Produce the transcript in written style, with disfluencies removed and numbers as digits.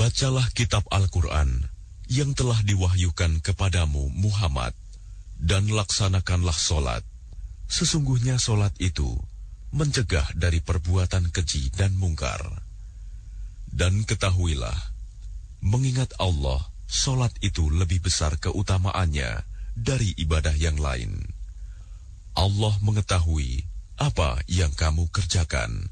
Bacalah kitab Al-Quran yang telah diwahyukan kepadamu Muhammad, dan laksanakanlah solat. Sesungguhnya solat itu mencegah dari perbuatan keji dan mungkar. Dan ketahuilah, mengingat Allah, solat itu lebih besar keutamaannya dari ibadah yang lain. Allah mengetahui apa yang kamu kerjakan.